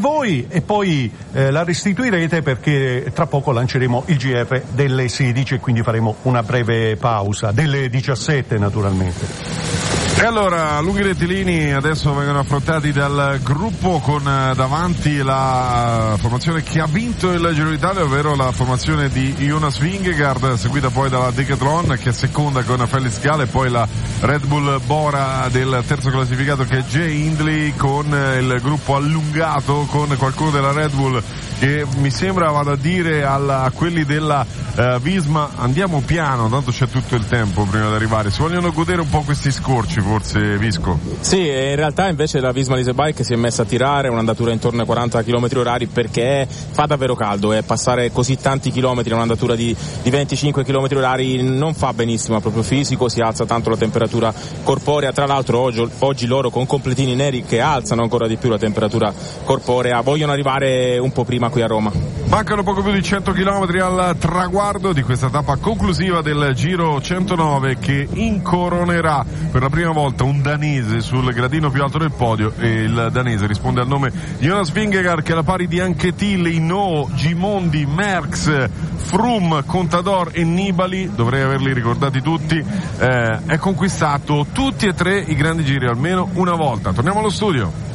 voi e poi la restituirete, perché tra poco lanceremo il GR delle 16 e quindi faremo una breve pausa, delle 17 naturalmente. E allora, lunghi rettilini adesso vengono affrontati dal gruppo con davanti la formazione che ha vinto il Giro d'Italia, ovvero la formazione di Jonas Vingegaard, seguita poi dalla Decathlon che è seconda con Felix Gall, e poi la Red Bull Bora del terzo classificato che è Jay Hindley, con il gruppo allungato con qualcuno della Red Bull che mi sembra vada a dire a quelli della Visma: andiamo piano, tanto c'è tutto il tempo prima di arrivare. Si vogliono godere un po' questi scorci, forse, Visco? Sì, in realtà invece la Visma Leasebike si è messa a tirare un'andatura intorno ai 40 km orari, perché fa davvero caldo e passare così tanti chilometri in un'andatura di 25 km orari non fa benissimo al proprio fisico, si alza tanto la temperatura corporea. Tra l'altro oggi loro con completini neri che alzano ancora di più la temperatura corporea vogliono arrivare un po' prima qui a Roma. Mancano poco più di 100 km al traguardo di questa tappa conclusiva del Giro 109, che incoronerà per la prima volta un danese sul gradino più alto del podio, e il danese risponde al nome di Jonas Vingegaard, che alla pari di Anquetil, Hinault, Gimondi, Merckx, Froome, Contador e Nibali, dovrei averli ricordati tutti, è conquistato tutti e tre i grandi giri almeno una volta. Torniamo allo studio.